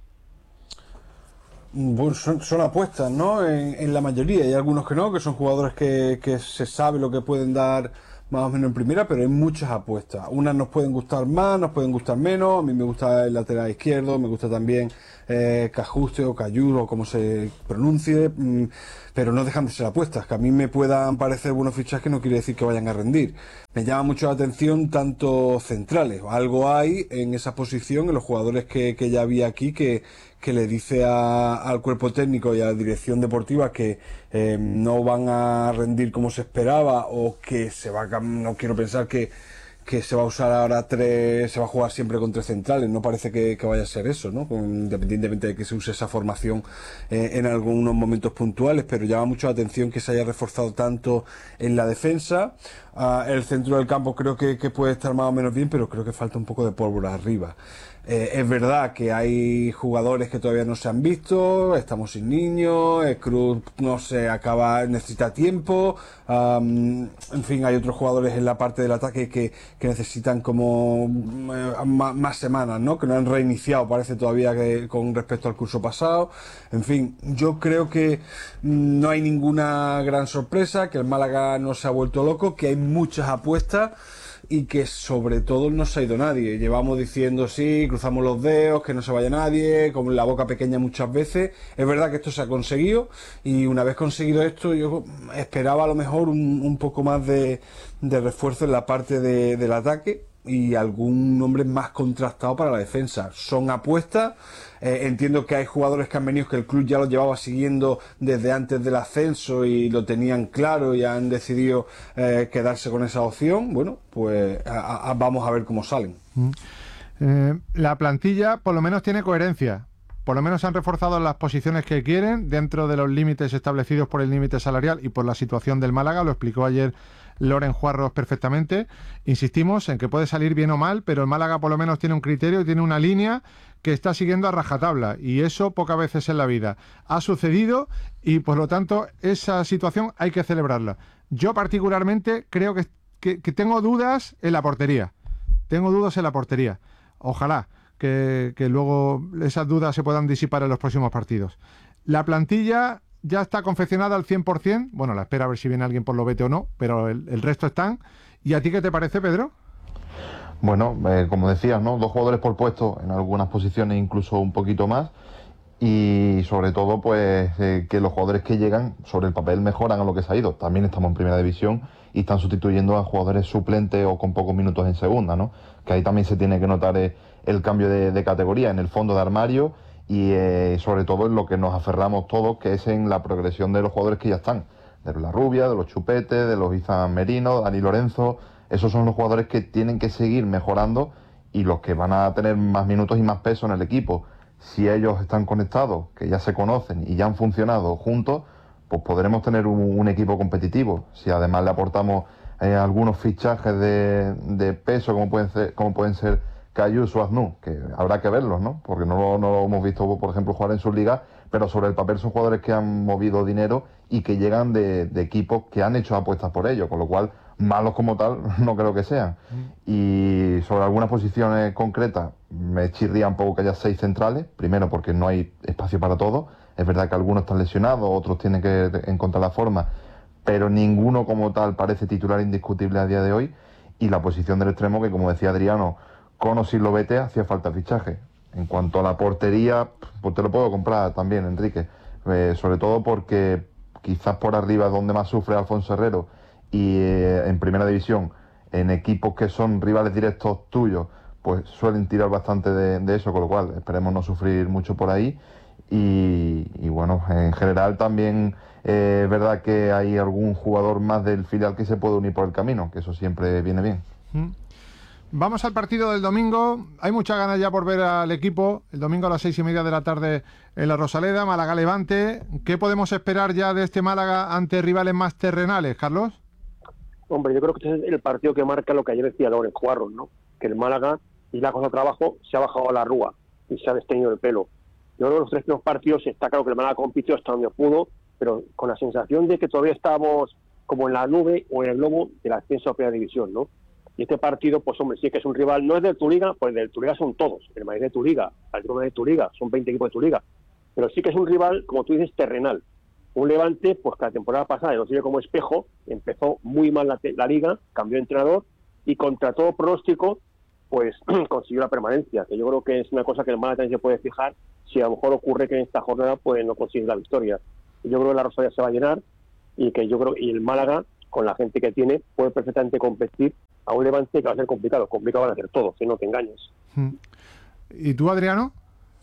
Bueno, son, son apuestas, ¿no? En, en la mayoría. Hay algunos que no, que son jugadores que, que se sabe lo que pueden dar más o menos en primera, pero hay muchas apuestas. Unas nos pueden gustar más, nos pueden gustar menos. A mí me gusta el lateral izquierdo, me gusta también eh, Cajuste o Cayur o como se pronuncie, mmm, pero no dejan de ser apuestas. Que a mí me puedan parecer buenos fichajes no quiere decir que vayan a rendir. Me llama mucho la atención tanto centrales. Algo hay en esa posición, en los jugadores que, que ya había aquí, que que le dice a, al cuerpo técnico y a la dirección deportiva que eh, no van a rendir como se esperaba o que se va a, no quiero pensar que, que se va a usar ahora tres, se va a jugar siempre con tres centrales, no parece que, que vaya a ser eso, ¿no? Independientemente de que se use esa formación eh, en algunos momentos puntuales, pero llama mucho la atención que se haya reforzado tanto en la defensa. Uh, el centro del campo creo que, que puede estar más o menos bien, pero creo que falta un poco de pólvora arriba. Eh, es verdad que hay jugadores que todavía no se han visto, estamos sin niños, el Cruz no se acaba, necesita tiempo, um, en fin, hay otros jugadores en la parte del ataque que, que necesitan como eh, más, más semanas, ¿no? Que no han reiniciado, parece todavía que con respecto al curso pasado. En fin, yo creo que no hay ninguna gran sorpresa, que el Málaga no se ha vuelto loco, que hay muchas apuestas y que sobre todo no se ha ido nadie. Llevamos diciendo sí, cruzamos los dedos, que no se vaya nadie, con la boca pequeña muchas veces. Es verdad que esto se ha conseguido y una vez conseguido esto yo esperaba a lo mejor un, un poco más de, de refuerzo en la parte de, del ataque y algún nombre más contrastado para la defensa. Son apuestas. Eh, entiendo que hay jugadores que han venido que el club ya los llevaba siguiendo desde antes del ascenso y lo tenían claro y han decidido eh, quedarse con esa opción. Bueno, pues a, a, vamos a ver cómo salen. Mm. Eh, la plantilla por lo menos tiene coherencia. Por lo menos han reforzado las posiciones que quieren dentro de los límites establecidos por el límite salarial y por la situación del Málaga. Lo explicó ayer Loren Juarros perfectamente. Insistimos en que puede salir bien o mal, pero el Málaga por lo menos tiene un criterio y tiene una línea que está siguiendo a rajatabla, y eso pocas veces en la vida ha sucedido y por lo tanto esa situación hay que celebrarla. Yo particularmente creo que, que, que tengo dudas en la portería. Tengo dudas en la portería. Ojalá que, que luego esas dudas se puedan disipar en los próximos partidos. La plantilla ya está confeccionada al cien por ciento. Bueno, la espera a ver si viene alguien por Lobete o no, pero el, el resto están. ¿Y a ti qué te parece, Pedro? Bueno, eh, como decías, ¿no? Dos jugadores por puesto, en algunas posiciones incluso un poquito más. Y sobre todo, pues, eh, que los jugadores que llegan sobre el papel mejoran a lo que se ha ido. También estamos en primera división y están sustituyendo a jugadores suplentes o con pocos minutos en segunda, ¿no? Que ahí también se tiene que notar eh, el cambio de, de categoría en el fondo de armario y eh, sobre todo en lo que nos aferramos todos, que es en la progresión de los jugadores que ya están. De la Rubia, de los Chupetes, de los Izan Merino, Dani Lorenzo. Esos son los jugadores que tienen que seguir mejorando y los que van a tener más minutos y más peso en el equipo. Si ellos están conectados, que ya se conocen y ya han funcionado juntos, pues podremos tener un, un equipo competitivo. Si además le aportamos eh, algunos fichajes de, de peso, como pueden ser, como pueden ser Cayus o Aznú, que habrá que verlos, ¿no? Porque no lo, no lo hemos visto, por ejemplo, jugar en sus ligas, pero sobre el papel son jugadores que han movido dinero y que llegan de, de equipos que han hecho apuestas por ellos, con lo cual malos como tal no creo que sean. Mm. Y sobre algunas posiciones concretas me chirría un poco que haya seis centrales, primero porque no hay espacio para todos. Es verdad que algunos están lesionados, otros tienen que encontrar la forma, pero ninguno como tal parece titular indiscutible a día de hoy. Y la posición del extremo, que como decía Adriano, con o sin Lobete hacía falta fichaje. En cuanto a la portería, pues te lo puedo comprar también, Enrique, eh, sobre todo porque quizás por arriba es donde más sufre Alfonso Herrero y eh, en primera división, en equipos que son rivales directos tuyos, pues suelen tirar bastante de, de eso, con lo cual esperemos no sufrir mucho por ahí. Y, y bueno, en general también eh, es verdad que hay algún jugador más del filial que se puede unir por el camino, que eso siempre viene bien. Mm. Vamos al partido del domingo. Hay muchas ganas ya por ver al equipo. El domingo a las seis y media de la tarde en la Rosaleda, Málaga-Levante. ¿Qué podemos esperar ya de este Málaga ante rivales más terrenales, Carlos? Hombre, yo creo que este es el partido que marca lo que ayer decía Loren Juarros, ¿no? Que el Málaga, y la cosa de trabajo, se ha bajado a la rúa y se ha desteñido el pelo. Yo creo que los tres primeros partidos está claro que el Málaga compitió hasta donde pudo, pero con la sensación de que todavía estábamos como en la nube o en el globo del ascenso a Primera División, ¿no? Y este partido, pues hombre, sí que es un rival, no es de tu liga, pues de tu liga son todos, el Madrid de tu liga, el Atlético de tu liga, son veinte equipos de tu liga, pero sí que es un rival, como tú dices, terrenal. Un Levante, pues que la temporada pasada lo sirve como espejo, empezó muy mal la, la liga, cambió de entrenador y contra todo pronóstico, pues consiguió la permanencia, que yo creo que es una cosa que el Málaga también se puede fijar, si a lo mejor ocurre que en esta jornada pues no consigue la victoria. Y yo creo que la Rosaleda se va a llenar y que yo creo y el Málaga, con la gente que tiene, puede perfectamente competir a un Levante que va a ser complicado. Complicado van a ser todos, si no te engañes. ¿Y tú, Adriano?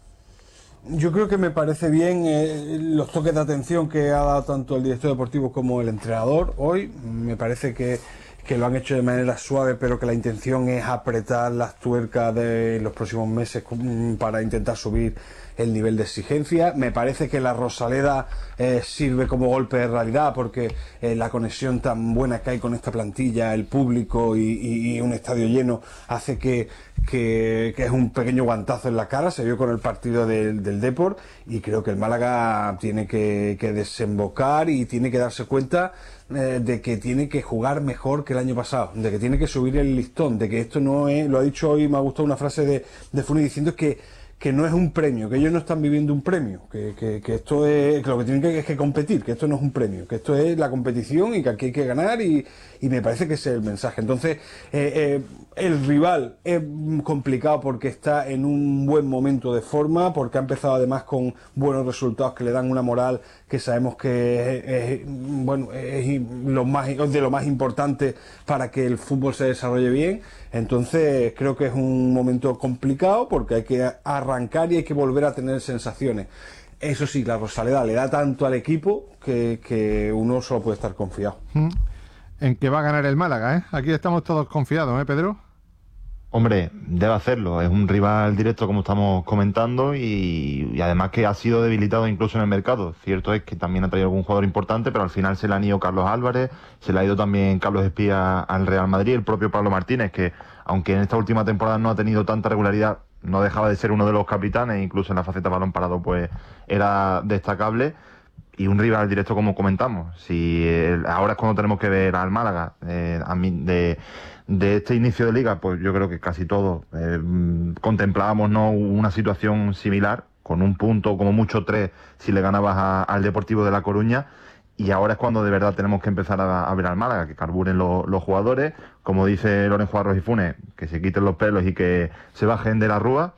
Yo creo que me parece bien eh, los toques de atención que ha dado tanto el director deportivo como el entrenador hoy. Me parece que, que lo han hecho de manera suave, pero que la intención es apretar las tuercas de los próximos meses para intentar subir el nivel de exigencia. Me parece que la Rosaleda eh, sirve como golpe de realidad porque eh, la conexión tan buena que hay con esta plantilla, el público y, y, y un estadio lleno hace que, que, que es un pequeño guantazo en la cara. Se vio con el partido del, del Depor y creo que el Málaga tiene que, que desembocar y tiene que darse cuenta eh, de que tiene que jugar mejor que el año pasado, de que tiene que subir el listón, de que esto no es, lo ha dicho hoy, me ha gustado una frase de, de Funes diciendo que que no es un premio, que ellos no están viviendo un premio, que, que, que esto es, que lo que tienen que es que competir, que esto no es un premio, que esto es la competición y que aquí hay que ganar y, y me parece que ese es el mensaje. Entonces, eh, eh, el rival es complicado porque está en un buen momento de forma, porque ha empezado además con buenos resultados que le dan una moral que sabemos que es, es bueno, es lo más, de lo más importante para que el fútbol se desarrolle bien. Entonces creo que es un momento complicado porque hay que arrancar y hay que volver a tener sensaciones. Eso sí, la Rosaleda le da tanto al equipo que, que uno solo puede estar confiado. En que va a ganar el Málaga, ¿eh? Aquí estamos todos confiados, ¿eh, Pedro? Hombre, debe hacerlo. Es un rival directo, como estamos comentando, y, y además que ha sido debilitado incluso en el mercado. Cierto es que también ha traído algún jugador importante, pero al final se le han ido Carlos Álvarez, se le ha ido también Carlos Espía al Real Madrid, el propio Pablo Martínez, que aunque en esta última temporada no ha tenido tanta regularidad, no dejaba de ser uno de los capitanes, incluso en la faceta balón parado pues era destacable. Y un rival directo, como comentamos. Si eh, ahora es cuando tenemos que ver al Málaga eh, a mí, de, de este inicio de liga, pues yo creo que casi todos eh, contemplábamos, ¿no?, una situación similar, con un punto, como mucho tres, si le ganabas a, al Deportivo de La Coruña. Y ahora es cuando de verdad tenemos que empezar a, a ver al Málaga, que carburen lo, los jugadores, como dice Loren Juarros y Funes, que se quiten los pelos y que se bajen de la rúa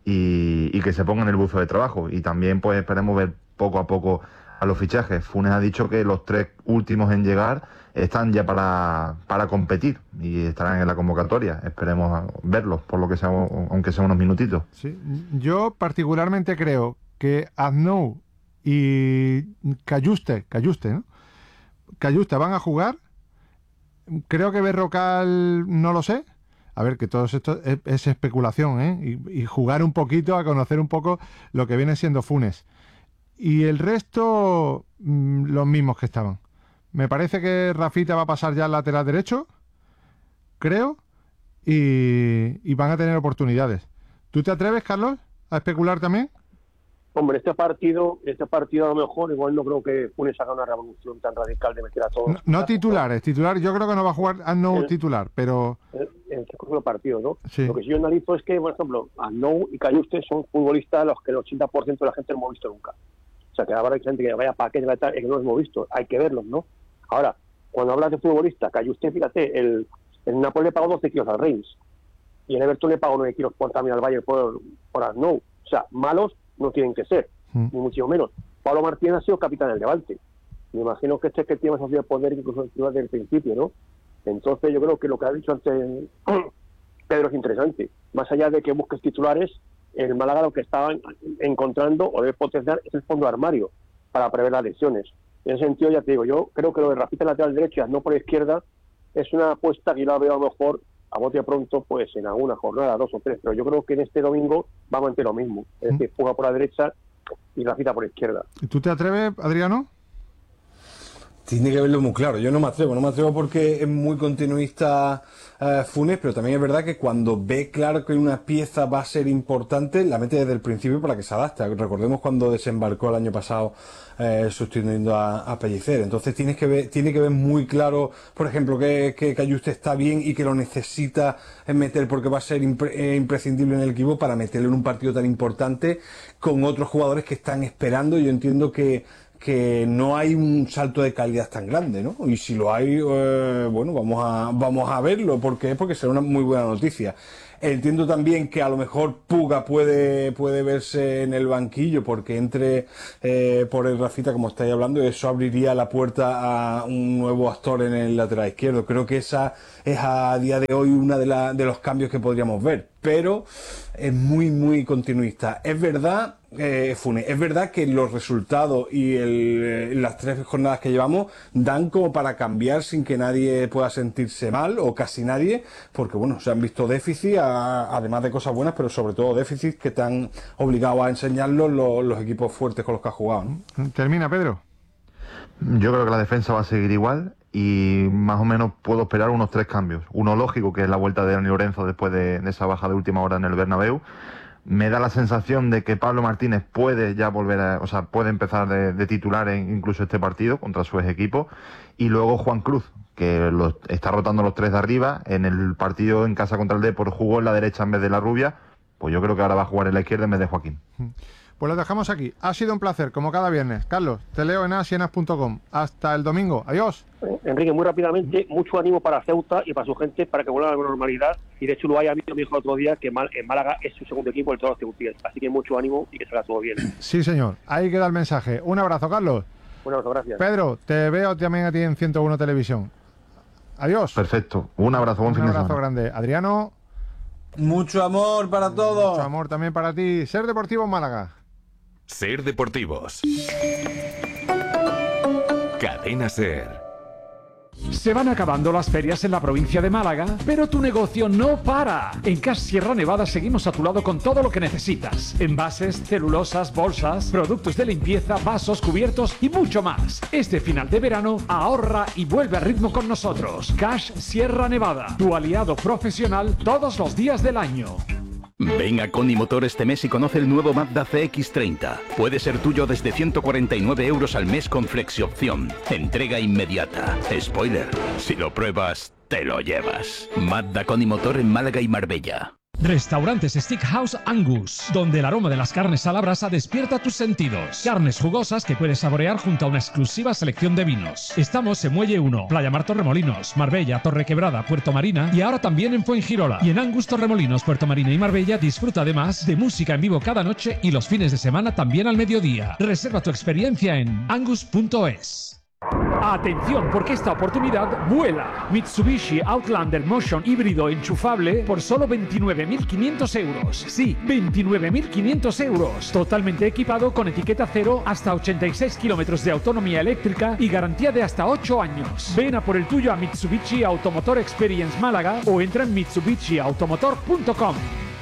y, y que se pongan el buzo de trabajo. Y también pues esperemos ver poco a poco a los fichajes. Funes ha dicho que los tres últimos en llegar están ya para, para competir y estarán en la convocatoria. Esperemos verlos, por lo que sea, aunque sea unos minutitos. Sí. Yo particularmente creo que Aznou y Cayuste, Cayuste, ¿no? Cayuste van a jugar. Creo que Berrocal no lo sé. A ver, que todo esto es, es especulación, ¿eh? Y, y jugar un poquito, a conocer un poco lo que viene siendo Funes. Y el resto, mmm, los mismos que estaban. Me parece que Rafita va a pasar ya al lateral derecho, creo, y, y van a tener oportunidades. ¿Tú te atreves, Carlos, a especular también? Hombre, este partido, este partido a lo mejor, igual no creo que Funes haga una revolución tan radical de meter a todos. No, no titulares, titular, yo creo que no va a jugar Aznou titular, pero... En el segundo partido, ¿no? Sí. Lo que sí yo analizo es que, por ejemplo, Aznou y Cayuste son futbolistas a los que el ochenta por ciento de la gente no hemos visto nunca. O sea, que ahora hay gente que vaya para qué, que no los hemos visto, hay que verlos, ¿no? Ahora, cuando hablas de futbolista, Cayuste, fíjate, el, el Napoli le pagó doce kilos al Reims y el Everton le pagó nueve kilos por también al Bayern por, por Aznou. O sea, malos no tienen que ser, mm. ni mucho menos. Pablo Martínez ha sido capitán del Levante. Me imagino que este es que tiene más de poder incluso desde el principio, ¿no? Entonces yo creo que lo que ha dicho antes Pedro parece interesante. Más allá de que busques titulares, el Málaga lo que estaban encontrando o debe potenciar es el fondo de armario para prever las lesiones. En ese sentido, ya te digo, yo creo que lo de Rafita lateral derecho y no por la izquierda es una apuesta que yo la veo a lo mejor a bote pronto, pues en alguna jornada, dos o tres, pero yo creo que en este domingo va a mantener lo mismo, es decir, Puga por la derecha y Rafita por la izquierda. ¿Y tú te atreves, Adriano? Tiene que verlo muy claro. Yo no me atrevo, no me atrevo porque es muy continuista eh, Funes, pero también es verdad que cuando ve claro que una pieza va a ser importante, la mete desde el principio para que se adapte. Recordemos cuando desembarcó el año pasado eh, sustituyendo a, a Pellicer. Entonces tienes que ver, tiene que ver muy claro, por ejemplo, que, que Cayuste está bien y que lo necesita meter porque va a ser impre, eh, imprescindible en el equipo para meterlo en un partido tan importante con otros jugadores que están esperando. Yo entiendo que que no hay un salto de calidad tan grande, ¿no? Y si lo hay, eh, bueno, vamos a vamos a verlo, porque porque será una muy buena noticia. Entiendo también que a lo mejor Puga puede puede verse en el banquillo porque entre eh, por el Rafita, como estáis hablando, y eso abriría la puerta a un nuevo actor en el lateral izquierdo. Creo que esa es a día de hoy una de, la, de los cambios que podríamos ver, pero es muy, muy continuista. Es verdad, eh, Funes, es verdad que los resultados y el, las tres jornadas que llevamos dan como para cambiar sin que nadie pueda sentirse mal, o casi nadie, porque bueno, se han visto déficits, a, además de cosas buenas, pero sobre todo déficits que te han obligado a enseñarlos los, los equipos fuertes con los que has jugado, ¿no? Termina, Pedro. Yo creo que la defensa va a seguir igual y más o menos puedo esperar unos tres cambios. Uno lógico, que es la vuelta de Dani Lorenzo después de, de esa baja de última hora en el Bernabéu. Me da la sensación de que Pablo Martínez puede ya volver a, o sea, puede empezar de, de titular en incluso este partido contra su ex equipo. Y luego Juan Cruz, que lo, está rotando los tres de arriba. En el partido en casa contra el Depor jugó en la derecha en vez de la Rubia. Pues yo creo que ahora va a jugar en la izquierda en vez de Joaquín. Pues lo dejamos aquí. Ha sido un placer, como cada viernes. Carlos, te leo en asienas punto com. Hasta el domingo. Adiós. Enrique, muy rápidamente, mucho ánimo para Ceuta y para su gente para que vuelvan a la normalidad. Y de hecho, Uruguay a mí me dijo el otro día que en Málaga es su segundo equipo de todos los ceutíes. Así que mucho ánimo y que salga todo bien. Sí, señor. Ahí queda el mensaje. Un abrazo, Carlos. Un abrazo, gracias. Pedro, te veo también a ti en ciento uno Televisión. Adiós. Perfecto. Un abrazo, buen fin de semana. Un abrazo grande. Adriano. Mucho amor para todos. Mucho amor también para ti. Ser Deportivo Málaga. Ser Deportivos. Cadena Ser. Se van acabando las ferias en la provincia de Málaga, pero tu negocio no para. En Cash Sierra Nevada seguimos a tu lado con todo lo que necesitas. Envases, celulosas, bolsas, productos de limpieza, vasos, cubiertos y mucho más. Este final de verano, ahorra y vuelve a ritmo con nosotros. Cash Sierra Nevada, tu aliado profesional todos los días del año. Ven a Coni Motor este mes y conoce el nuevo Mazda C X treinta. Puede ser tuyo desde ciento cuarenta y nueve euros al mes con flexi-opción. Entrega inmediata. Spoiler, si lo pruebas, te lo llevas. Mazda Coni Motor en Málaga y Marbella. Restaurantes Steakhouse Angus, donde el aroma de las carnes a la brasa despierta tus sentidos. Carnes jugosas que puedes saborear junto a una exclusiva selección de vinos. Estamos en Muelle uno, Playa Mar Torremolinos, Marbella, Torrequebrada, Puerto Marina y ahora también en Fuengirola. Y en Angus Torremolinos, Puerto Marina y Marbella disfruta además de música en vivo cada noche y los fines de semana también al mediodía. Reserva tu experiencia en angus punto es. Atención, porque esta oportunidad vuela. Mitsubishi Outlander Motion híbrido enchufable por solo veintinueve mil quinientos euros. Sí, veintinueve mil quinientos euros. Totalmente equipado con etiqueta cero, hasta ochenta y seis kilómetros de autonomía eléctrica y garantía de hasta ocho años. Ven a por el tuyo a Mitsubishi Automotor Experience Málaga o entra en mitsubishi automotor punto com.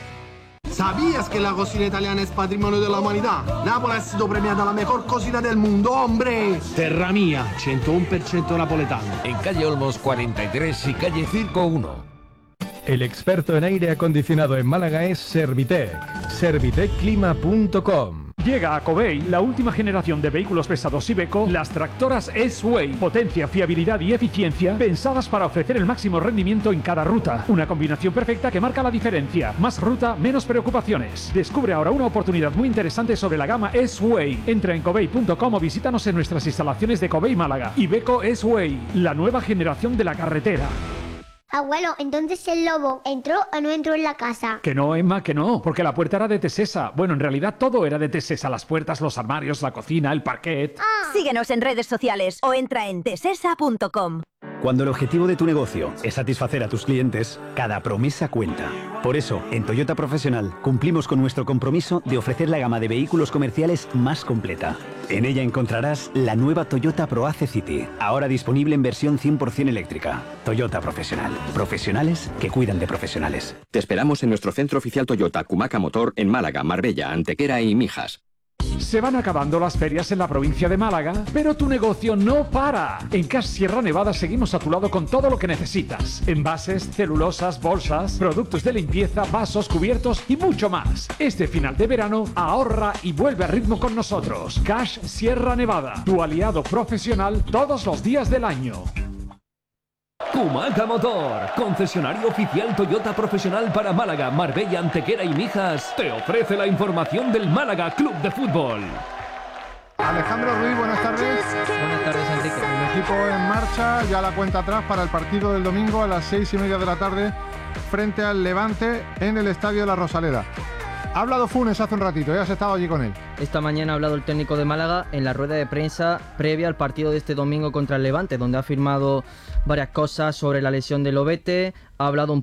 ¿Sabías que la cocina italiana es patrimonio de la humanidad? Nápoles ha sido premiada la mejor cocina del mundo, hombre. Terra Mía, ciento uno por ciento napoletano. En calle Olmos cuarenta y tres y calle Circo uno. El experto en aire acondicionado en Málaga es Servitec. servitec clima punto com. Llega a Covey la última generación de vehículos pesados Iveco, las tractoras S-Way. Potencia, fiabilidad y eficiencia pensadas para ofrecer el máximo rendimiento en cada ruta. Una combinación perfecta que marca la diferencia. Más ruta, menos preocupaciones. Descubre ahora una oportunidad muy interesante sobre la gama S-Way. Entra en covey punto com o visítanos en nuestras instalaciones de Covey Málaga. Iveco S-Way, la nueva generación de la carretera. Abuelo, entonces el lobo ¿entró o no entró en la casa? Que no, Emma, que no, porque la puerta era de Tesesa. Bueno, en realidad todo era de Tesesa. Las puertas, los armarios, la cocina, el parquet. Ah. Síguenos en redes sociales o entra en tesesa punto com. Cuando el objetivo de tu negocio es satisfacer a tus clientes, cada promesa cuenta. Por eso, en Toyota Profesional cumplimos con nuestro compromiso de ofrecer la gama de vehículos comerciales más completa. En ella encontrarás la nueva Toyota ProAce City, ahora disponible en versión cien por ciento eléctrica. Toyota Profesional. Profesionales que cuidan de profesionales. Te esperamos en nuestro centro oficial Toyota Cumaca Motor en Málaga, Marbella, Antequera y Mijas. Se van acabando las ferias en la provincia de Málaga, pero tu negocio no para. En Cash Sierra Nevada seguimos a tu lado con todo lo que necesitas. Envases, celulosas, bolsas, productos de limpieza, vasos, cubiertos y mucho más. Este final de verano, ahorra y vuelve a ritmo con nosotros. Cash Sierra Nevada, tu aliado profesional todos los días del año. Cumaca Motor, concesionario oficial Toyota Profesional para Málaga, Marbella, Antequera y Mijas, te ofrece la información del Málaga Club de Fútbol. Alejandro Ruiz, buenas tardes. Buenas tardes, Enrique. El equipo en marcha, ya la cuenta atrás para el partido del domingo a las seis y media de la tarde frente al Levante en el Estadio de la Rosaleda. Ha hablado Funes hace un ratito, ¿eh? Has estado allí con él. Esta mañana ha hablado el técnico de Málaga en la rueda de prensa previa al partido de este domingo contra el Levante, donde ha afirmado varias cosas sobre la lesión de Lobete, ha hablado un